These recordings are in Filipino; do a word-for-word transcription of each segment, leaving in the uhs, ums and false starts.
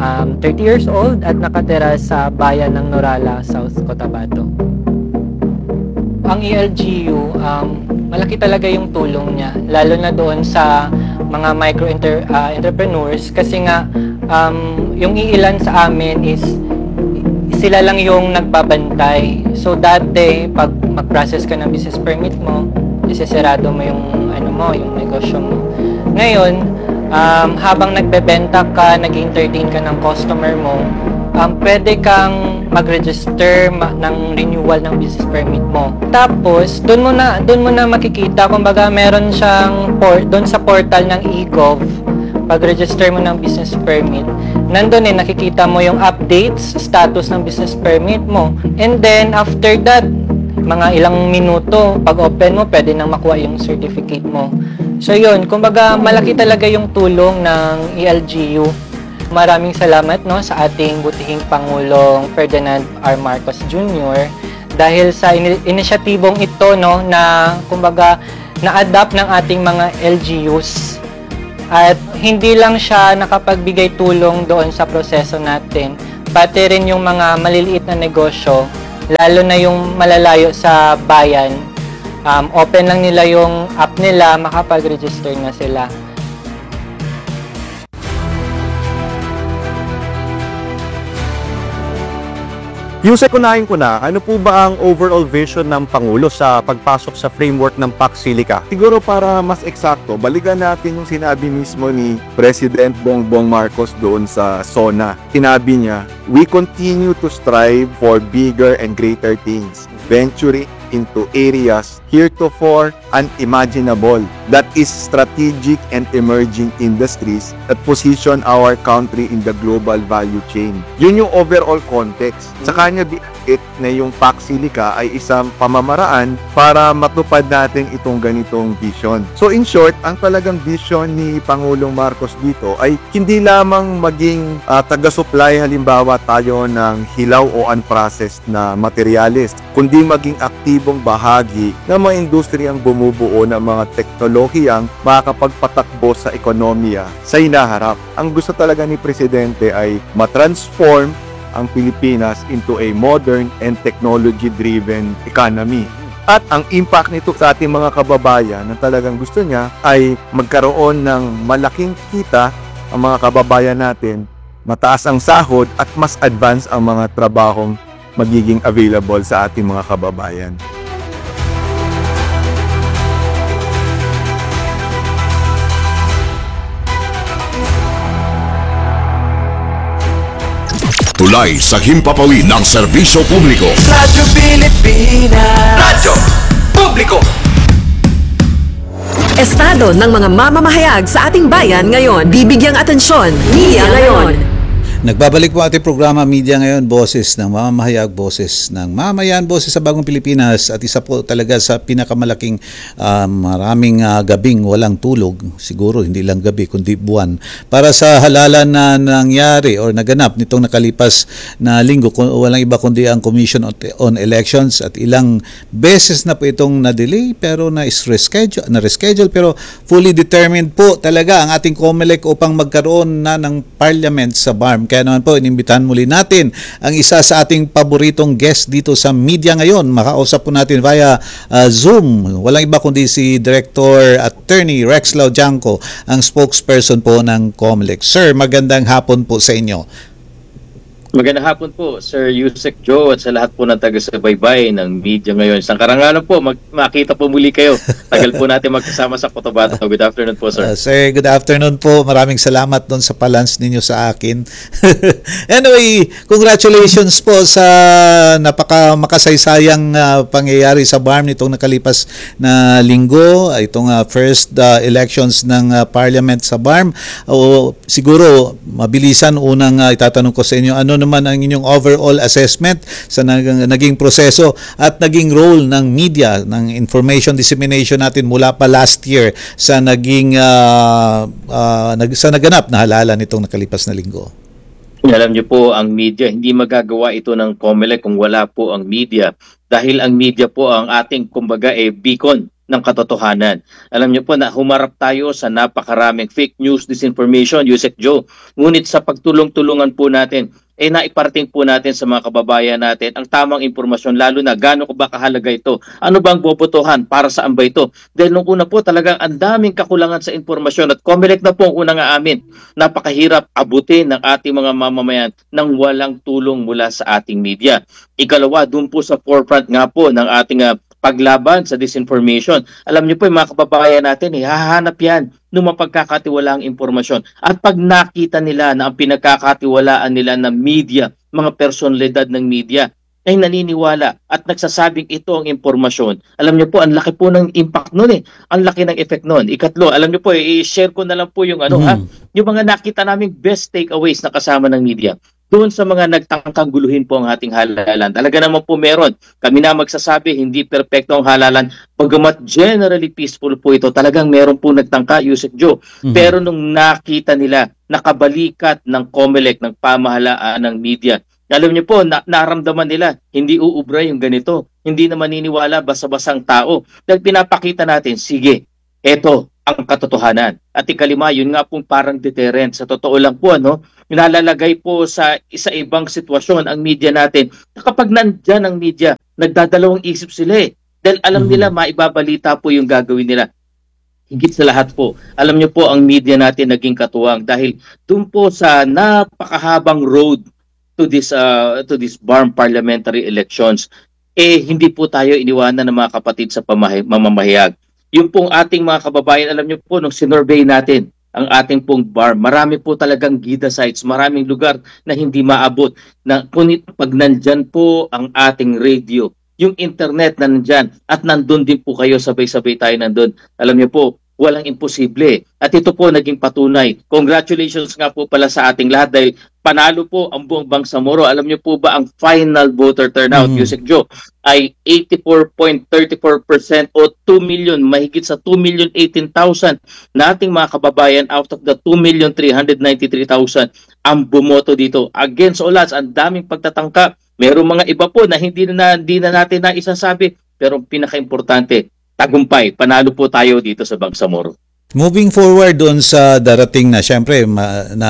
um, thirty years old at nakatira sa bayan ng Norala, South Cotabato. Ang E L G U, um, malaki talaga yung tulong niya, lalo na doon sa mga micro -inter, uh, entrepreneurs kasi nga um, yung iilan sa amin is sila lang yung nagbabantay. So dati, pag mag-process ka ng business permit mo, isesarado mo yung, ano mo, yung negosyo mo. Ngayon, um, habang nagbebenta ka, nag-entertain ka ng customer mo, um, pwede kang mag-register ma- ng renewal ng business permit mo. Tapos, doon mo na doon mo na makikita kung baga meron siyang port doon sa portal ng e-gov. Pag-register mo ng business permit, nandun eh nakikita mo yung updates, status ng business permit mo. And then after that, mga ilang minuto, pag open mo, pwede nang makuha yung certificate mo. So yun, kumbaga malaki talaga yung tulong ng E L G U. Maraming salamat no sa ating butihing Pangulong Ferdinand R. Marcos Junior dahil sa in- inisyatibong ito no na kumbaga na-adapt ng ating mga L G Us at hindi lang siya nakapagbigay tulong doon sa proseso natin, pati rin yung mga maliliit na negosyo, lalo na yung malalayo sa bayan, um, open lang nila yung app nila, makapag-register na sila. Yusek, unahin ko na, ano po ba ang overall vision ng Pangulo sa pagpasok sa framework ng Pax Silica? Siguro para mas eksakto, balikan natin yung sinabi mismo ni President Bongbong Marcos doon sa SONA. Sinabi niya, we continue to strive for bigger and greater things, venturing into areas heretofore unimaginable, that is strategic and emerging industries that position our country in the global value chain. Yun yung overall context. Sa kanya it na yung Pax Silica ay isang pamamaraan para matupad natin itong ganitong vision. So in short, ang talagang vision ni Pangulong Marcos dito ay hindi lamang maging uh, taga-supply halimbawa tayo ng hilaw o unprocessed na materials, kundi maging aktibong bahagi ng mga industriyang bumubuo ng mga teknolohiyang makakapagpatakbo sa ekonomiya sa hinaharap. Ang gusto talaga ni Presidente ay matransform ang Pilipinas into a modern and technology-driven economy. At ang impact nito sa ating mga kababayan na talagang gusto niya ay magkaroon ng malaking kita ang mga kababayan natin, mataas ang sahod at mas advance ang mga trabahong magiging available sa ating mga kababayan. Tulay sa himpapawid ng serbisyo publiko. Radyo Pilipinas. Radyo Publiko. Estado ng mga mamamahayag sa ating bayan ngayon. Bibigyang atensyon. Media Ngayon. Nagbabalik po ating programa Media Ngayon, boses ng mamamahayag, boses ng mamayan, boses sa Bagong Pilipinas at isa po talaga sa pinakamalaking uh, maraming uh, gabing walang tulog, siguro hindi lang gabi kundi buwan, para sa halalan na nangyari or naganap nitong nakalipas na linggo. Walang iba kundi ang Commission on Elections at ilang beses na po itong na-delay pero na-reschedule, na-reschedule pero fully determined po talaga ang ating COMELEC upang magkaroon na ng parliament sa B A R M. Kaya naman po, inimbitahan muli natin ang isa sa ating paboritong guest dito sa Media Ngayon. Makausap po natin via uh, Zoom. Walang iba kundi si Director Attorney Rexlau Janco, ang spokesperson po ng COMELEC. Sir, magandang hapon po sa inyo. Magandang hapon po, Sir Yusek Joe, at sa lahat po ng taga-subaybay ng Media Ngayon. Isang karangalan po, mag- makita po muli kayo. Tagal po natin magkasama sa Cotabato. Good afternoon po, sir. Uh, sir, good afternoon po. Maraming salamat doon sa palans ninyo sa akin. Anyway, congratulations po sa napaka makasaysayang uh, pangyayari sa B A R M nitong nakalipas na linggo. Itong uh, first uh, elections ng uh, Parliament sa B A R M. O, siguro, mabilisan unang uh, itatanong ko sa inyo, ano naman ang inyong overall assessment sa nag- naging proseso at naging role ng media, ng information dissemination natin mula pa last year sa naging uh, uh, nag- sa naganap na halalan nitong nakalipas na linggo? Alam niyo po, ang media, hindi magagawa ito ng COMELEC kung wala po ang media. Dahil ang media po ang ating, kumbaga, eh, beacon ng katotohanan. Alam niyo po na humarap tayo sa napakaraming fake news, disinformation, Yusek Joe. Ngunit sa pagtulong-tulungan po natin, eh naiparating po natin sa mga kababayan natin ang tamang impormasyon, lalo na gaano ko ba kahalaga ito? Ano bang bobotohan? Para saan ba ito? Dahil nung una po talagang ang daming kakulangan sa impormasyon at COMELEC na po ang unang aamin. Napakahirap abutin ng ating mga mamamayan nang walang tulong mula sa ating media. Ikalawa, dun po sa forefront nga po ng ating uh, paglaban sa disinformation. Alam niyo po, yung mga kababayan natin, eh, hahanap yan ng mapagkakatiwalaang impormasyon. At pag nakita nila na ang pinagkakatiwalaan nila ng media, mga personalidad ng media, ay naniniwala at nagsasabing ito ang impormasyon. Alam niyo po, ang laki po ng impact nun eh. Ang laki ng effect nun. Ikatlo, alam niyo po, eh, i-share ko na lang po yung ano, Mm. ha? Yung mga nakita naming best takeaways na kasama ng media. Doon sa mga nagtangkang guluhin po ang ating halalan. Talaga naman po meron. Kami na magsasabi, hindi perpekto ang halalan. Bagamat generally peaceful po ito, talagang meron po nagtangka, Yusek Joe. Mhm. Pero nung nakita nila, nakabalikat ng COMELEC, ng pamahalaan ng media, alam niyo po, na naramdaman nila, hindi uubra yung ganito. Hindi na maniniwala basta-basang tao. Dahil pinapakita natin, sige, eto ang katotohanan. At ikalima, yun nga pong parang deterrent. Sa totoo lang po, ano, nalalagay po sa isa ibang sitwasyon ang media natin. Kapag nandyan ang media, nagdadalawang isip sila eh. Dahil alam Mhm. nila, maibabalita po yung gagawin nila. Higit sa lahat po, alam niyo po, ang media natin naging katuwang dahil dun po sa napakahabang road to this uh, to this B A R M parliamentary elections, eh hindi po tayo iniwanan ng mga kapatid sa pamahay, mamamahayag. Yung pong ating mga kababayan, alam niyo po, nung sinurvey natin ang ating pong B A R M, marami po talagang gida sites, maraming lugar na hindi maabot. Na, kunit pag nandyan po ang ating radio, yung internet na nandyan, at nandun din po kayo, sabay-sabay tayo nandun. Alam niyo po, walang imposible. At ito po naging patunay. Congratulations nga po pala sa ating lahat dahil panalo po ang buong Bangsamoro. Alam niyo po ba ang final voter turnout, Mhm. Yusek Joe, ay eighty-four point three four percent o two million, mahigit sa two million eighteen thousand na ating mga kababayan out of the two million three hundred ninety-three thousand ang bumoto dito. Against all odds, ang daming pagtatangka. Merong mga iba po na hindi na, hindi na natin na isasabi, pero ang pinaka-importante, tagumpay, panalo po tayo dito sa Bangsamoro. Moving forward doon sa darating na syempre ma, na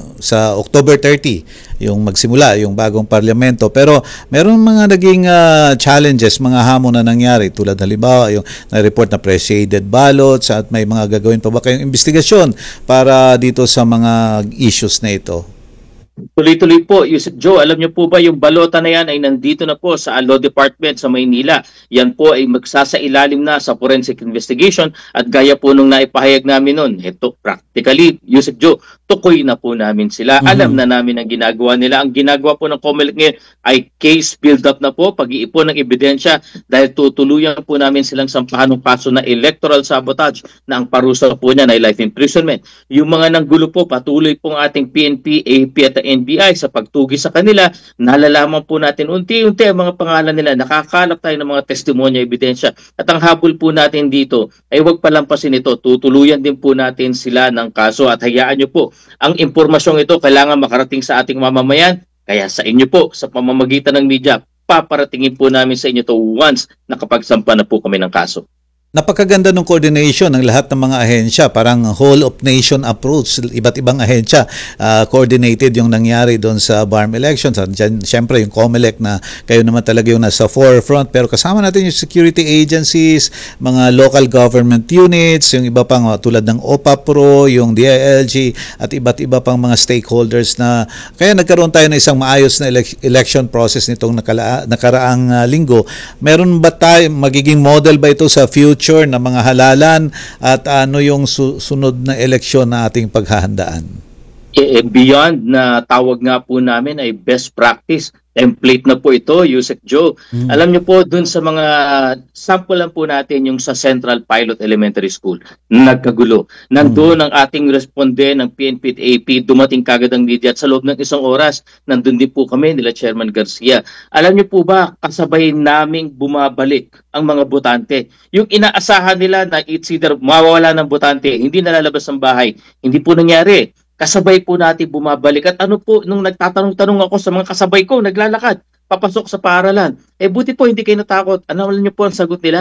sa October thirty yung magsimula yung bagong parlamento, pero meron mga naging ah, challenges, mga hamon na nangyari tulad halimbawa yung na-report na pre-shaded ballots at may mga gagawin pa ba kayong investigasyon para dito sa mga issues na ito? Tuloy-tuloy po, Yusek Joe, alam niyo po ba yung balota na yan ay nandito na po sa Law Department sa Maynila. Yan po ay magsasailalim na sa forensic investigation at gaya po nung naipahayag namin nun, ito practically, Yusek Joe, tukoy na po namin sila. Mhm. Alam na namin ang ginagawa nila. Ang ginagawa po ng COMELEC ngayon ay case build-up na po, pag-iipon ng ebidensya dahil tutuluyan po namin silang sampahan ng kaso na electoral sabotage na ang parusa po niya ay life imprisonment. Yung mga nanggulo po, patuloy pong ating P N P, A P at N B I sa pagtugi sa kanila. Nalalaman po natin unti-unti ang mga pangalan nila. Nakakalap tayo ng mga testimonya, ebidensya. At ang habol po natin dito ay huwag palampasin ito. Tutuluyan din po natin sila ng kaso at hayaan nyo po. Ang impormasyong ito kailangan makarating sa ating mamamayan. Kaya sa inyo po, sa pamamagitan ng media, paparatingin po namin sa inyo to once nakapagsampa na po kami ng kaso. Napakaganda ng coordination ng lahat ng mga ahensya, parang whole of nation approach, iba't ibang ahensya uh, coordinated yung nangyari doon sa B A R M elections. At dyan, syempre yung COMELEC na kayo naman talaga yung nasa forefront, pero kasama natin yung security agencies, mga local government units, yung iba pang uh, tulad ng O P A P-R O, yung D I L G at iba't iba pang mga stakeholders na kaya nagkaroon tayo ng isang maayos na elec- election process nitong nakala- nakaraang uh, linggo. Meron ba tayo, magiging model ba ito sa future na mga halalan at ano yung su- sunod na eleksyon na ating paghahandaan? Eh, beyond na tawag nga po namin ay best practice. Template na po ito, Yusek Joe. Mm. Alam niyo po, dun sa mga sample lang po natin yung sa Central Pilot Elementary School, nagkagulo. Nandun ang ating responde ng P N P at A P, dumating kagad ang media at sa loob ng isang oras, nandun din po kami nila Chairman Garcia. Alam niyo po ba, kasabay naming bumabalik ang mga botante. Yung inaasahan nila na it's either mawawala ng botante, hindi nalalabas ng bahay, hindi po nangyari. Kasabay po natin bumabalik. At ano po, nung nagtatanong-tanong ako sa mga kasabay ko, naglalakad, papasok sa paaralan. Eh buti po hindi kayo natakot. Ano alam niyo po ang sagot nila?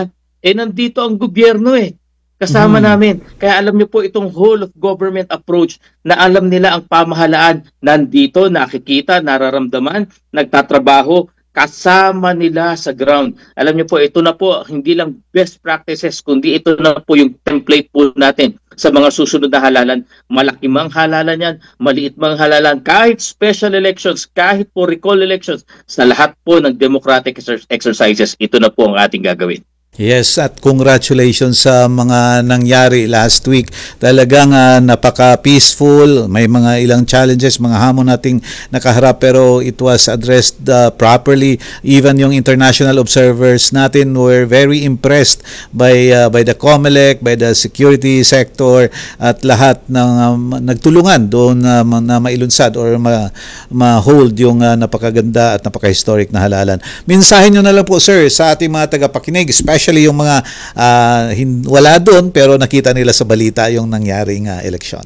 Eh nandito ang gobyerno eh. Kasama Mhm. namin. Kaya alam niyo po itong whole of government approach na alam nila ang pamahalaan nandito, nakikita, nararamdaman, nagtatrabaho, kasama nila sa ground. Alam niyo po, ito na po hindi lang best practices, kundi ito na po yung template po natin sa mga susunod na halalan. Malaki mang halalan yan, maliit mang halalan, kahit special elections, kahit po recall elections, sa lahat po ng democratic exer- exercises, ito na po ang ating gagawin. Yes, at congratulations sa mga nangyari last week. Talagang ah, napaka-peaceful. May mga ilang challenges, mga hamon nating nakaharap, pero it was addressed ah, properly. Even yung international observers natin were very impressed by ah, by the COMELEC, by the security sector, at lahat ng um, nagtulungan doon na, na mailunsad or ma, ma-hold yung ah, napakaganda at napaka-historic na halalan. Mensahe nyo na lang po, sir, sa ating mga tagapakinig, especially Especially yung mga uh, hin- wala doon pero nakita nila sa balita yung nangyaring uh, eleksyon.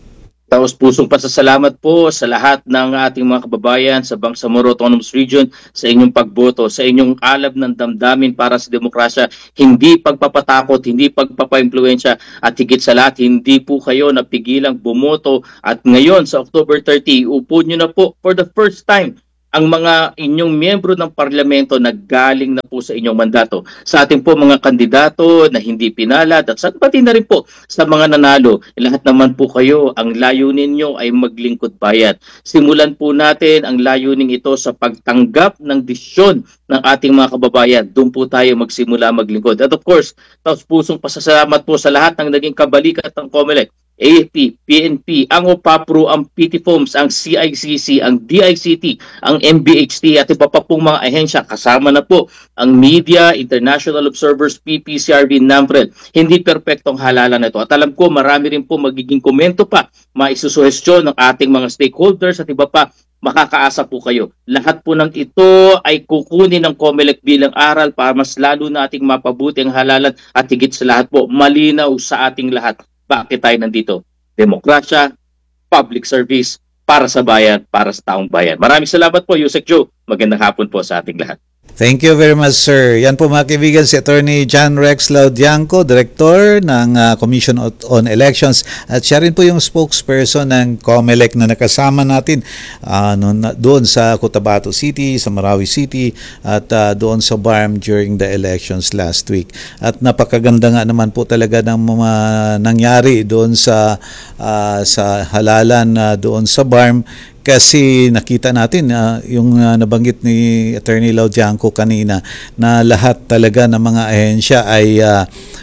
Taos pusong pasasalamat po sa lahat ng ating mga kababayan sa Bangsamoro Autonomous Region sa inyong pagboto, sa inyong alab ng damdamin para sa demokrasya, hindi pagpapatakot, hindi pagpapa-impluwensya, at higit sa lahat, hindi po kayo napigilang bumoto. At ngayon sa October thirtieth, upo nyo na po for the first time ang mga inyong miyembro ng parlamento na galing na po sa inyong mandato. Sa ating po mga kandidato na hindi pinalad at sa pati na rin po sa mga nanalo, lahat naman po kayo, ang layunin nyo ay maglingkod bayan. Simulan po natin ang layunin ito sa pagtanggap ng desisyon ng ating mga kababayan. Doon po tayo magsimula maglingkod. At of course, taos pusong pasasalamat po sa lahat ng naging kabalikat ng COMELEC, A F P, P N P, ang OPAPRO, ang P T F O M S, ang C I C C, ang D I C T, ang M B H T at iba pa pong mga ahensya. Kasama na po ang media, international observers, P P C R B, NAMPRED. Hindi perpektong halalan na ito. At alam ko marami rin po magiging komento pa, maisusuhestyon ng ating mga stakeholders at iba pa. Makakaasa po kayo. Lahat po ng ito ay kukunin ng COMELEC bilang aral para mas lalo nating mapabuti ang halalan at higit sa lahat po malinaw sa ating lahat. Bakit tayo nandito? Demokrasya, public service, para sa bayan, para sa taong bayan. Maraming salamat po, Yusek Joe. Magandang hapon po sa ating lahat. Thank you very much, sir. Yan po mga kaibigan, si Attorney John Rex Laudianco, Director ng uh, Commission on Elections, at siya rin po yung spokesperson ng COMELEC na nakasama natin uh, doon sa Cotabato City, sa Marawi City, at uh, doon sa B A R M during the elections last week. At napakaganda nga naman po talaga ng mga nangyari doon sa uh, sa halalan uh, doon sa B A R M. Kasi nakita natin uh, yung uh, nabanggit ni Attorney Laudianco kanina na lahat talaga ng mga ahensya ay uh,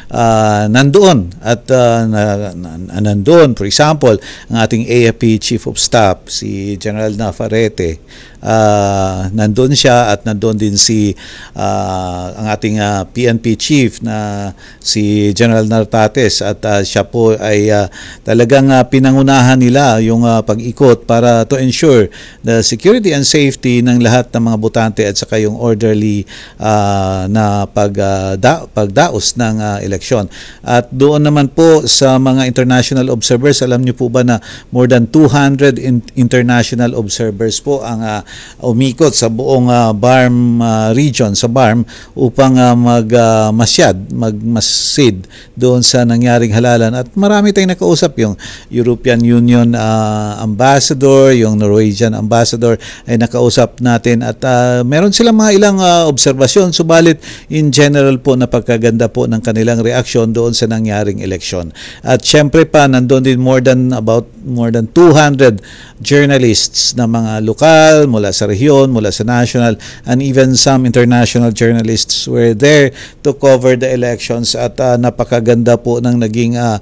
uh, nandoon at uh, na, na, nandoon. For example, ang ating A F P Chief of Staff, si General Navarrete, uh, nandoon siya, at nandoon din si uh, ang ating uh, P N P Chief na si General Nartates, at uh, siya po ay uh, talagang uh, pinangunahan nila yung uh, pag-ikot para to ensure the security and safety ng lahat ng mga botante at saka yung orderly uh, na pag, uh, da, pagdaos ng uh, eleksyon. At doon naman po sa mga international observers, alam niyo po ba na more than two hundred in, international observers po ang uh, umikot sa buong uh, B A R M uh, region, sa B A R M, upang uh, magmasyad, uh, magmasid doon sa nangyaring halalan. At marami tayong nakausap, yung European Union uh, Ambassador, yung Norwegian Ambassador ay nakausap natin, at uh, meron silang mga ilang uh, obserbasyon, subalit in general po napagkaganda po ng kanilang reaksyon doon sa nangyaring eleksyon. At syempre pa nandoon din more than about more than two hundred journalists na mga lokal, mula sa rehiyon, mula sa national, and even some international journalists were there to cover the elections. At uh, napakaganda po ng naging uh,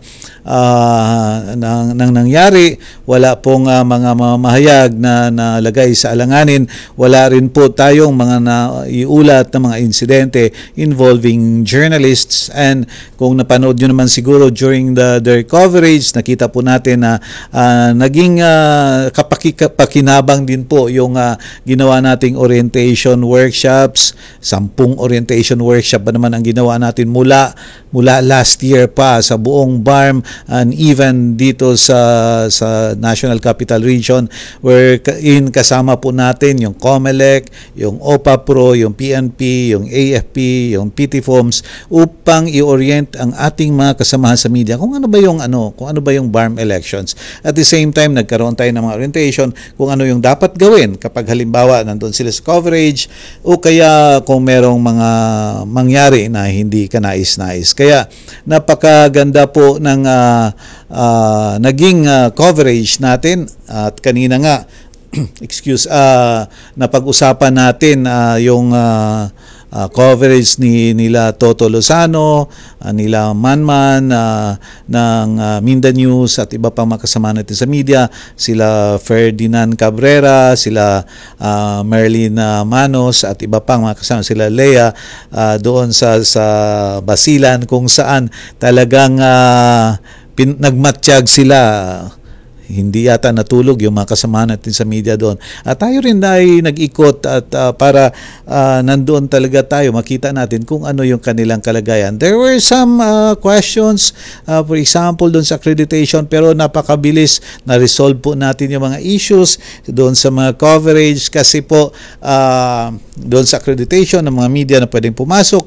uh, nang, nang nangyari. Wala pong uh, mga mamahayag na nalagay sa alanganin. Wala rin po tayong mga naiulat na mga insidente involving journalists. And kung napanood nyo naman siguro during the their coverage, nakita po natin na uh, naging uh, kapaki-pakinabang din po yung uh, ginawa nating orientation workshops. Sampung orientation workshop ba naman ang ginawa natin mula mula last year pa sa buong B A R M, and even dito sa sa National Capital Region. We're ka- in kasama po natin yung COMELEC, yung OPA-Pro, yung P N P, yung A F P, yung P T F O M S upang i-orient ang ating mga kasamahan sa media kung ano ba yung ano, kung ano ba yung B A R M elections. At the same time, nagkaroon tayo ng mga orientation kung ano yung dapat gawin kapag halimbawa nandun sila sa coverage o kaya kung merong mga mangyari na hindi ka nais-nais. Kaya napakaganda po ng uh, uh, naging uh, coverage natin at kanina nga excuse uh, napag-usapan natin uh, yung uh, uh, coverage ni nila Toto Lozano, uh, nila Manman uh, ng uh, Minda News at iba pang makasama natin sa media, sila Ferdinand Cabrera, sila uh, Merlin uh, Manos at iba pang makasama, sila Lea uh, doon sa sa Basilan kung saan talagang uh, pin- nagmatsyag sila. Hindi yata natulog yung mga kasama natin sa media doon. At tayo rin ay nag-ikot at uh, para uh, nandoon talaga tayo, makita natin kung ano yung kanilang kalagayan. There were some uh, questions, uh, for example, doon sa accreditation, pero napakabilis na-resolve po natin yung mga issues doon sa mga coverage kasi po uh, doon sa accreditation ng mga media na pwedeng pumasok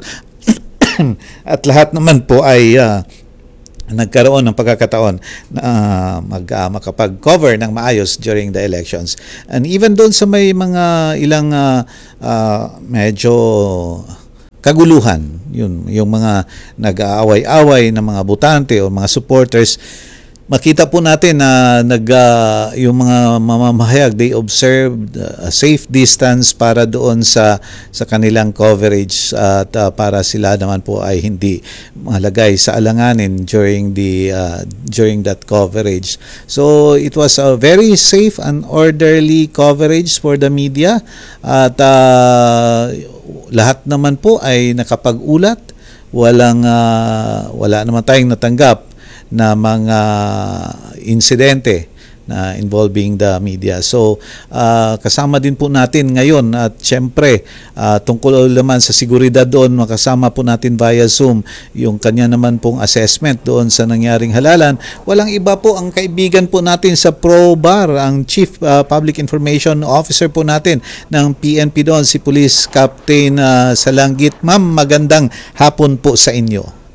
at lahat naman po ay uh, nagkaroon ng pagkakataon na uh, mag, uh, makapag-cover ng maayos during the elections. And even doon sa may mga ilang uh, uh, medyo kaguluhan, yun, yung mga nag-aaway-away ng mga botante o mga supporters, makita po natin na nag uh, yung mga mamamahayag, they observed a safe distance para doon sa sa kanilang coverage at uh, para sila naman po ay hindi malagay sa alanganin during the uh, during that coverage. So it was a very safe and orderly coverage for the media at uh, lahat naman po ay nakapag-ulat, walang uh, wala naman tayong natanggap na mga insidente na involving the media. So, uh, kasama din po natin ngayon at syempre, uh, tungkol naman sa seguridad doon, makasama po natin via Zoom yung kanya naman pong assessment doon sa nangyaring halalan. Walang iba po ang kaibigan po natin sa ProBAR, ang Chief uh, Public Information Officer po natin ng P N P doon, si Police Captain uh, Salanggit. Ma'am, magandang hapon po sa inyo.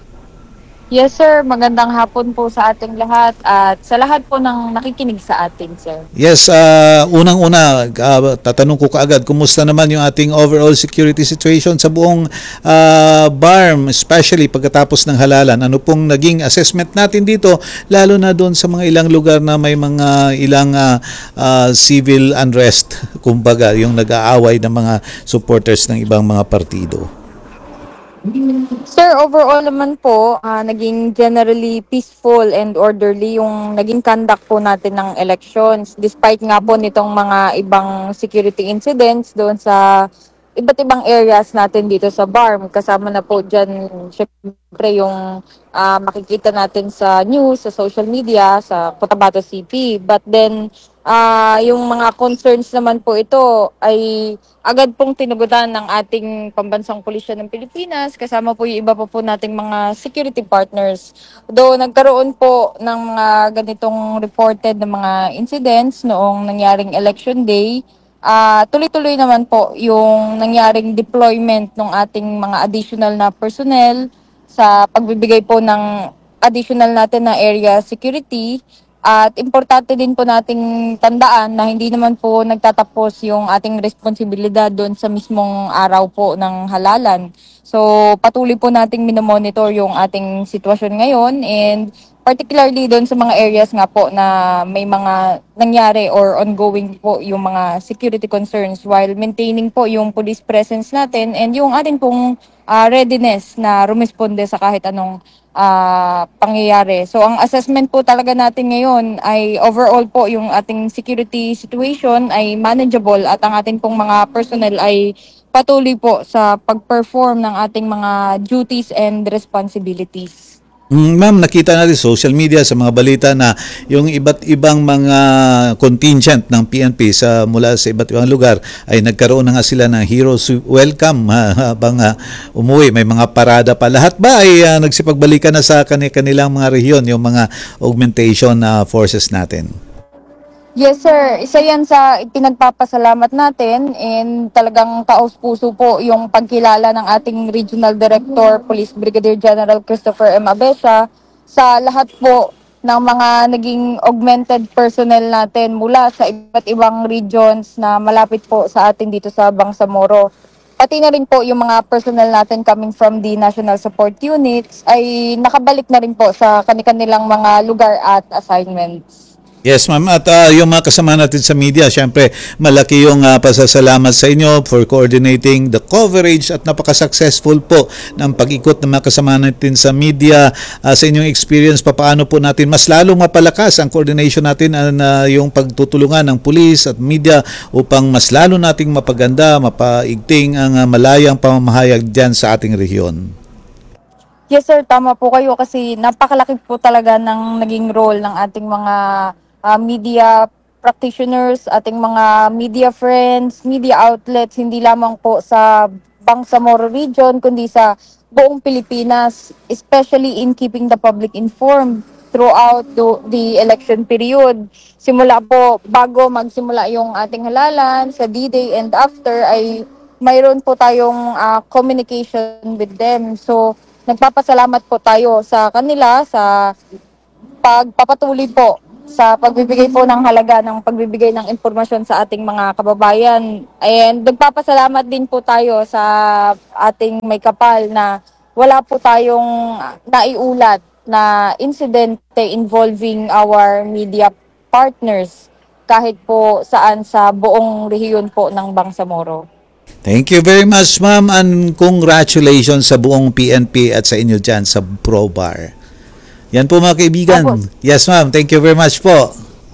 Yes sir, magandang hapon po sa ating lahat at sa lahat po ng nakikinig sa atin, sir. Yes, uh, unang-una, uh, tatanong ko kaagad, kumusta naman yung ating overall security situation sa buong uh, B A R M, especially pagkatapos ng halalan? Ano pong naging assessment natin dito, lalo na doon sa mga ilang lugar na may mga ilang uh, uh, civil unrest, kumbaga, yung nag-aaway ng mga supporters ng ibang mga partido? Sir, overall naman po, ah, naging generally peaceful and orderly yung naging conduct po natin ng elections despite nga po nitong mga ibang security incidents doon sa iba't ibang areas natin dito sa B A R M. Kasama na po dyan, syempre, yung ah, makikita natin sa news, sa social media, sa Cotabato City. But then, ah yung mga concerns naman po ito ay agad pong tinugutan ng ating pambansang pulisya ng Pilipinas, kasama po yung iba pa po nating mga security partners. Though nagkaroon po ng mga ganitong reported na mga incidents noong nangyaring election day, ah tuloy-tuloy naman po yung nangyaring deployment ng ating mga additional na personnel sa pagbibigay po ng additional natin na area security. At importante din po nating tandaan na hindi naman po nagtatapos yung ating responsibilidad doon sa mismong araw po ng halalan. So patuloy po nating minomonitor yung ating sitwasyon ngayon and particularly doon sa mga areas nga po na may mga nangyari or ongoing po yung mga security concerns while maintaining po yung police presence natin and yung ating pong uh, readiness na rumisponde sa kahit anong uh, pangyayari. So ang assessment po talaga natin ngayon ay overall po yung ating security situation ay manageable at ang ating pong mga personnel ay patuloy po sa pag-perform ng ating mga duties and responsibilities. Mm, Ma'am, nakita natin sa social media, sa mga balita na yung iba't ibang mga contingent ng P N P sa mula sa iba't ibang lugar ay nagkaroon na nga sila ng heroes welcome ha, habang uh, umuwi. May mga parada pa. Lahat ba ay uh, nagsipagbalikan na sa kanilang mga rehiyon, yung mga augmentation uh, forces natin? Yes, sir. Isa yan sa pinagpapasalamat natin and talagang taos-puso po yung pagkilala ng ating Regional Director, Police Brigadier General Christopher M. Abesha sa lahat po ng mga naging augmented personnel natin mula sa iba't ibang regions na malapit po sa atin dito sa Bangsamoro. Pati na rin po yung mga personnel natin coming from the National Support Units ay nakabalik na rin po sa kanilang mga lugar at assignments. Yes, ma'am. At ah, yung mga kasama natin sa media, syempre, malaki yung ah, pasasalamat sa inyo for coordinating the coverage at napaka-successful po ng pag-ikot ng mga kasama natin sa media. Ah, sa inyong experience, paano po natin mas lalong mapalakas ang coordination natin at ah, yung pagtutulungan ng pulis at media upang mas lalo nating mapaganda, mapaigting ang ah, malayang pamamahayag dyan sa ating rehiyon. Yes sir, tama po kayo kasi napakalaki po talaga ng naging role ng ating mga ah, media practitioners, ating mga media friends, media outlets, hindi lamang po sa Bangsamoro region, kundi sa buong Pilipinas, especially in keeping the public informed throughout the, the election period. Simula po, bago magsimula yung ating halalan, sa D-Day and after, ay mayroon po tayong ah, communication with them. So, nagpapasalamat po tayo sa kanila sa pagpapatuloy po sa pagbibigay po ng halaga ng pagbibigay ng impormasyon sa ating mga kababayan. And nagpapasalamat din po tayo sa ating may kapal na wala po tayong naiulat na insidente involving our media partners kahit po saan sa buong rehiyon po ng Bangsamoro. Thank you very much, ma'am, and congratulations sa buong P N P at sa inyo dyan sa ProBar. Yan po mga kaibigan. Opo. Yes, ma'am. Thank you very much po.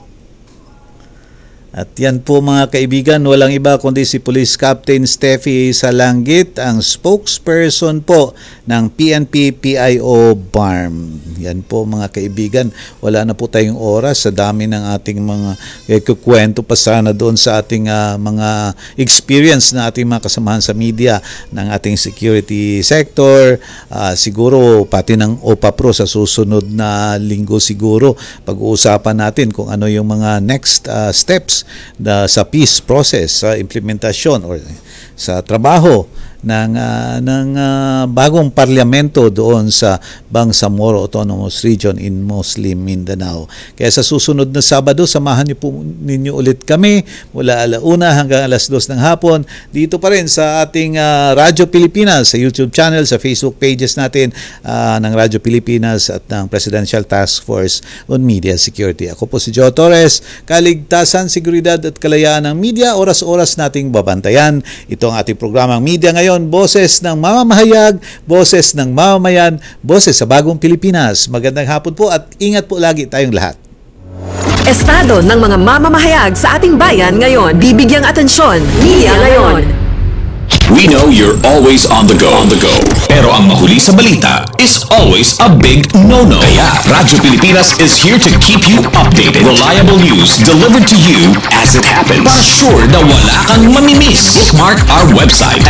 At yan po mga kaibigan, walang iba kundi si Police Captain Steffi Salanggit, ang spokesperson po ng P N P P I O B A R M. Yan po mga kaibigan, wala na po tayong oras sa dami ng ating mga eh, kukwento pa sana doon sa ating uh, mga experience na ating mga kasamahan sa media ng ating security sector. Uh, siguro pati ng O P A P R O sa susunod na linggo siguro pag-uusapan natin kung ano yung mga next uh, steps na sa peace process, sa implementasyon or sa trabaho ng uh, ng uh, bagong parlamento doon sa Bangsamoro Autonomous Region in Muslim Mindanao. Kaya sa susunod na Sabado, samahan niyo po ninyo ulit kami mula alauna hanggang alas dos ng hapon dito pa rin sa ating uh, Radyo Pilipinas, sa YouTube channel, sa Facebook pages natin uh, ng Radyo Pilipinas at ng Presidential Task Force on Media Security. Ako po si Joe Torres, kaligtasan, seguridad at kalayaan ng media, oras-oras nating babantayan. Ito ang ating programang Media Ngayon, boses ng mamamahayag, boses ng mamamayan, boses sa bagong Pilipinas. Magandang hapon po at ingat po lagi tayong lahat. Estado ng mga mamamahayag sa ating bayan ngayon. Bibigyang atensyon. Media Ngayon. We know you're always on the go. On the go. Pero ang mahuli sa balita is always a big no-no. Kaya Radyo Pilipinas is here to keep you updated. Reliable news delivered to you as it happens. Para sure na wala kang mamimiss. Bookmark our website